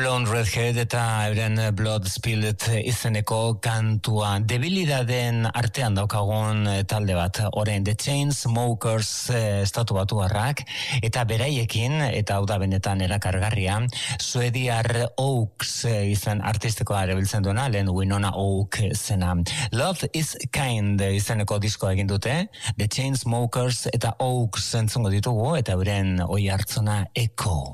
Blonde Redhead eta euren Blood Spilled izeneko kantua. Debilidaden artean daukagun talde bat, orain The Chainsmokers estatu batuarrak, eta beraiekin, eta hau da benetan erakargarria, Suediar Oaks izan artistikoa erabiltzen duena, lehen Winona Oak zena. Love is Kind izeneko diskoa egin dute, The Chainsmokers eta Oaks entzungo ditugu, eta euren oi hartzuna Echo.